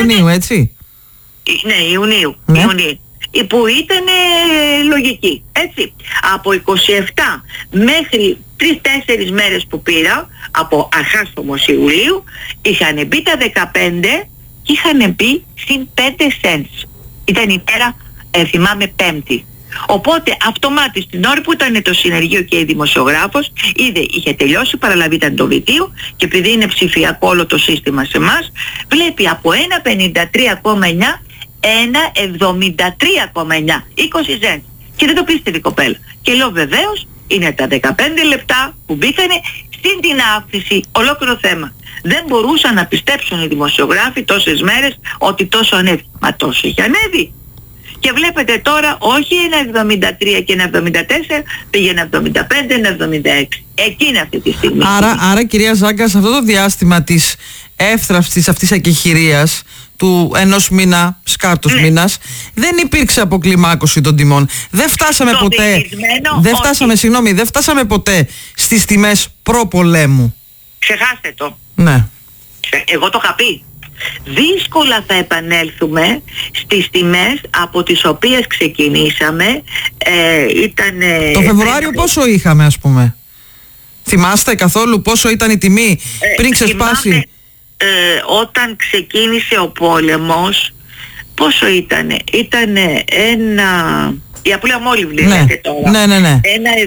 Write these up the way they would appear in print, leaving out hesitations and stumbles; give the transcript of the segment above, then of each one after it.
Ιουνίου, έτσι. Ναι, Ιουνίου. Που ήταν λογική, έτσι. Από 27 μέχρι 3-4 μέρες που πήρα, από αρχάς όμως Ιουλίου, είχαν μπει τα 15 και είχαν μπει συν 5 cents. Ήταν η μέρα, θυμάμαι, Πέμπτη. Οπότε αυτομάτως την ώρα που ήταν το συνεργείο και η δημοσιογράφος, είχε τελειώσει, παραλαβή ήταν το βιτίο, και επειδή είναι ψηφιακό όλο το σύστημα σε εμάς, βλέπει από 1,53,9 1,73,9, 20 cents. Και δεν το πίστευε η κοπέλα. Και λέω βεβαίως είναι τα 15 λεπτά που μπήκανε στην την αύξηση, ολόκληρο θέμα. Δεν μπορούσαν να πιστέψουν οι δημοσιογράφοι τόσες μέρες ότι τόσο ανέβει. Μα τόσο είχε ανέβει. Και βλέπετε τώρα όχι 1,73 και 1,74, πήγε 1,75, 1,76. Εκείνη αυτή τη στιγμή. Άρα κυρία Ζάγκα, σε αυτό το διάστημα της εύθραυστης αυτής εκεχηρίας του ενός μήνα, σκάρτους μήνας, δεν υπήρξε αποκλιμάκωση των τιμών. Δεν φτάσαμε δεν φτάσαμε ποτέ στις τιμές προ-πολέμου. Ξεχάστε το. Ναι. Εγώ το είχα πει. Δύσκολα θα επανέλθουμε στις τιμές από τις οποίες ξεκινήσαμε. Ήταν το Φεβρουάριο πόσο είχαμε, ας πούμε? Θυμάστε καθόλου πόσο ήταν η τιμή πριν ξεσπάσει? Όταν ξεκίνησε ο πόλεμος, πόσο ήτανε? Ήτανε η απλή αμόλυβδη, λέτε τώρα. Ναι.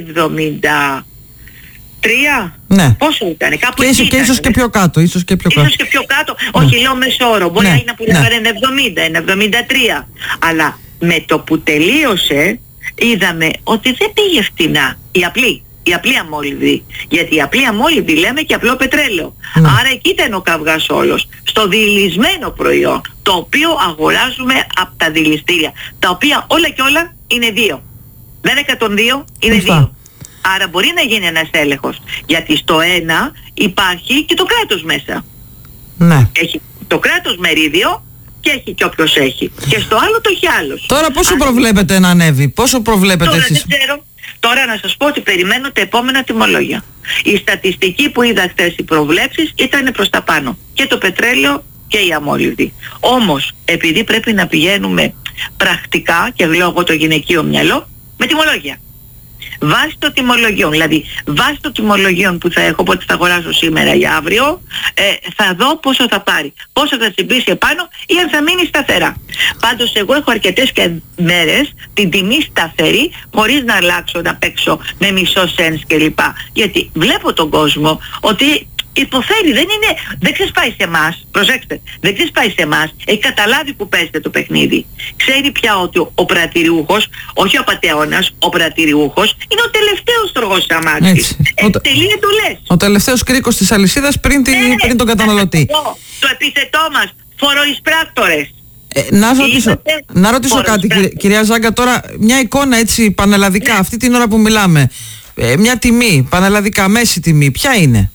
1,73. Ναι. Πόσο ήτανε? Κάπου και ίσως και πιο κάτω. Ίσως και πιο κάτω. Όχι, λέω μεσόωρο. Μπορεί να πουλάγανε 1,70, 1,73. Αλλά με το που τελείωσε, είδαμε ότι δεν πήγε φτηνά. Η απλή αμόλυβδη. Γιατί η απλή αμόλυβδη λέμε και απλό πετρέλαιο. Άρα εκεί ήταν ο καυγάς όλος. Στο διηλισμένο προϊόν, το οποίο αγοράζουμε από τα διηλιστήρια. Τα οποία όλα και όλα είναι 2. Δεν είναι 102, είναι 2. Άρα μπορεί να γίνει ένας έλεγχος. Γιατί στο ένα υπάρχει και το κράτος μέσα. Ναι. Έχει το κράτος μερίδιο και έχει και όποιος έχει. Και στο άλλο το έχει άλλος. Τώρα πόσο προβλέπετε να ανέβει? Πόσο προβλέπετε εσείς? Δεν ξέρω. Τώρα να σας πω ότι περιμένω τα επόμενα τιμολόγια. Η στατιστική που είδα χθες, οι προβλέψεις ήταν προς τα πάνω. Και το πετρέλαιο και η αμόλυβδη. Όμως, επειδή πρέπει να πηγαίνουμε πρακτικά, και λέω εγώ το γυναικείο μυαλό, με τιμολόγια. Βάσει των τιμολογιών, δηλαδή βάσει των τιμολογιών που θα έχω, οπότε θα αγοράσω σήμερα ή αύριο, θα δω πόσο θα πάρει, πόσο θα συμπήσει επάνω ή αν θα μείνει σταθερά. Πάντως εγώ έχω αρκετές και μέρες την τιμή σταθερή, χωρίς να αλλάξω, να παίξω με μισό σένς κλπ. Γιατί βλέπω τον κόσμο ότι υποφέρει, δεν ξεσπάει σε εμάς. Προσέξτε, δεν ξεσπάει σε εμάς. Έχει καταλάβει που παίζεται το παιχνίδι. Ξέρει πια ότι ο πρατηριούχος, όχι ο απατεώνας, ο πρατηριούχος είναι ο τελευταίος τρογός της αμάξης. Τελεί εντολές. Ο τελευταίος κρίκος της αλυσίδας πριν τον καταναλωτή. Το επίθετό μας, φοροεισπράκτορες. Να ρωτήσω κάτι, κυρία Ζάγκα, τώρα μια εικόνα έτσι πανελλαδικά, αυτή την ώρα που μιλάμε. Μια τιμή, πανελλαδικά, μέση τιμή, ποια είναι?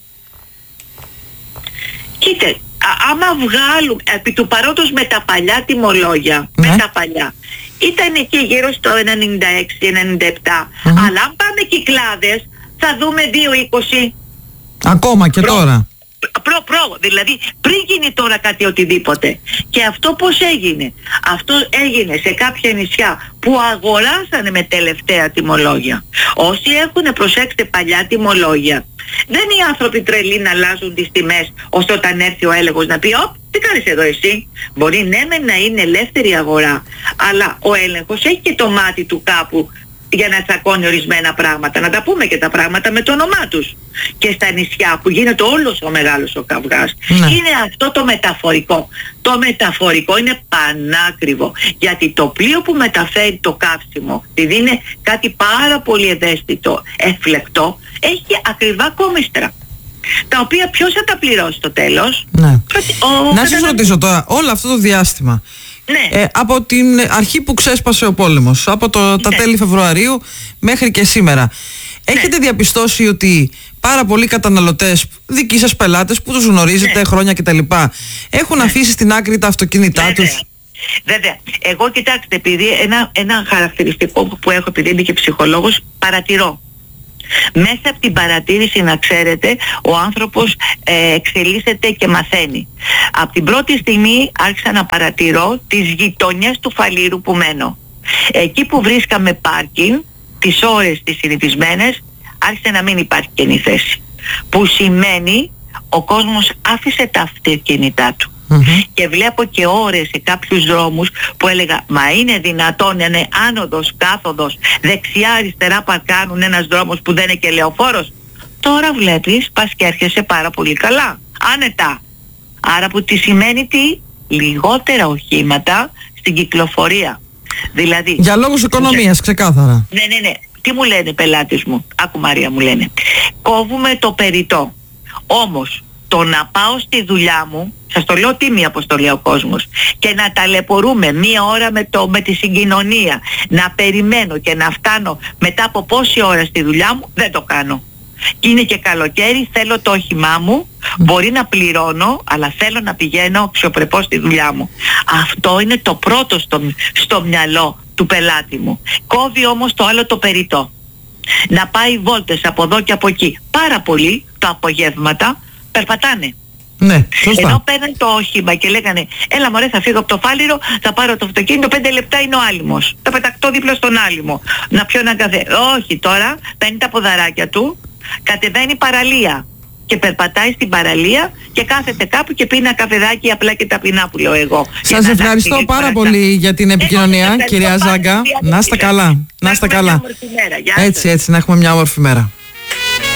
Κοίτα, άμα βγάλουμε επί του παρόντος με τα παλιά τιμολόγια, με τα παλιά, ήταν εκεί γύρω στο 1,96-1,97, αλλά αν πάμε κυκλάδες θα δούμε 2,20. Ακόμα και τώρα. Δηλαδή πριν γίνει τώρα κάτι οτιδήποτε. Και αυτό πώς έγινε? Αυτό έγινε σε κάποια νησιά που αγοράσανε με τελευταία τιμολόγια. Όσοι έχουν, προσέξτε, παλιά τιμολόγια, δεν είναι οι άνθρωποι τρελοί να αλλάζουν τις τιμές ώστε όταν έρθει ο έλεγχος να πει τι κάνεις εδώ εσύ? Μπορεί να είναι ελεύθερη αγορά, αλλά ο έλεγχος έχει και το μάτι του κάπου για να τσακώνει ορισμένα πράγματα. Να τα πούμε και τα πράγματα με το όνομά τους. Και στα νησιά που γίνεται όλος ο μεγάλος ο καυγάς, είναι αυτό το μεταφορικό. Το μεταφορικό είναι πανάκριβο. Γιατί το πλοίο που μεταφέρει το καύσιμο, επειδή είναι κάτι πάρα πολύ ευαίσθητο, εφλεκτό, έχει ακριβά κόμιστρα. Τα οποία ποιος θα τα πληρώσει στο τέλος? Να σας ρωτήσω τώρα, όλο αυτό το διάστημα, από την αρχή που ξέσπασε ο πόλεμος, από τα τέλη Φεβρουαρίου μέχρι και σήμερα, έχετε διαπιστώσει ότι πάρα πολλοί καταναλωτές, δικοί σας πελάτες που τους γνωρίζετε χρόνια κτλ, έχουν αφήσει στην άκρη τα αυτοκίνητά τους? Βέβαια. Εγώ, κοιτάξτε, επειδή ένα χαρακτηριστικό που έχω, επειδή είμαι και ψυχολόγος, παρατηρώ. Μέσα από την παρατήρηση, να ξέρετε, ο άνθρωπος εξελίσσεται και μαθαίνει. Από την πρώτη στιγμή άρχισα να παρατηρώ τις γειτονιές του Φαλήρου που μένω. Εκεί που βρίσκαμε πάρκινγκ, τις ώρες τις συνηθισμένες, άρχισε να μην υπάρχει καινή θέση. Που σημαίνει ο κόσμος άφησε τα αυτοκίνητά του. Και βλέπω και ώρες σε κάποιους δρόμους που έλεγα, μα είναι δυνατόν να είναι άνοδος, κάθοδος, δεξιά, αριστερά παρκάνουν ένας δρόμος που δεν είναι και λεωφόρος? Τώρα βλέπεις, πας και έρχεσαι πάρα πολύ καλά, άνετα. Άρα που τι σημαίνει τι? Λιγότερα οχήματα στην κυκλοφορία. Δηλαδή, για λόγους οικονομίας, ξεκάθαρα. Ναι. Τι μου λένε πελάτες μου? Άκου Μαρία, μου λένε, κόβουμε το περιττό. Όμως το να πάω στη δουλειά μου, σας το λέω τίμη αποστολή ο κόσμος, και να ταλαιπωρούμε μία ώρα με τη συγκοινωνία, να περιμένω και να φτάνω μετά από πόση ώρα στη δουλειά μου, δεν το κάνω. Και είναι και καλοκαίρι, θέλω το όχημά μου, μπορεί να πληρώνω, αλλά θέλω να πηγαίνω αξιοπρεπώς στη δουλειά μου. Αυτό είναι το πρώτο στο μυαλό του πελάτη μου. Κόβει όμως το άλλο, το περιττό. Να πάει βόλτες από εδώ και από εκεί. Πάρα πολλοί τα απογεύματα περπατάνε. Ναι, σωστά. Ενώ παίρναν το όχημα και λέγανε, έλα μωρέ, θα φύγω από το Φάληρο, θα πάρω το αυτοκίνητο, 5 λεπτά είναι ο άλυμος, θα πετακτώ δίπλα στον άλυμο, να πιω ένα καφέ. Όχι, τώρα παίρνει τα ποδαράκια του, κατεβαίνει παραλία και περπατάει στην παραλία και κάθεται κάπου και πίνει ένα καφεδάκι απλά και ταπεινά, που λέω εγώ. Σας ευχαριστώ πάρα πολύ για την επικοινωνία, κυρία Ζάγκα. Να είστε καλά. Να είστε καλά. Έτσι, να έχουμε μια όμορφη μέρα.